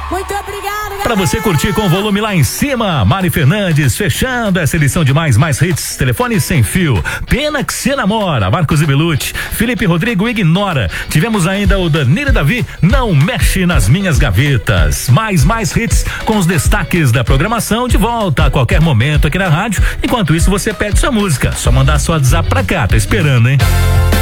Muito obrigado, galera. Pra você curtir com o volume lá em cima, Mari Fernandes fechando essa edição de mais hits, telefone sem fio, Pena que se namora, Marcos e Belucci, Felipe Rodrigo ignora, tivemos ainda o Danilo e Davi, não mexe nas minhas gavetas, mais hits com os destaques da programação de volta a qualquer momento aqui na rádio, enquanto isso você pede sua música, só mandar seu WhatsApp pra cá, tá esperando, hein?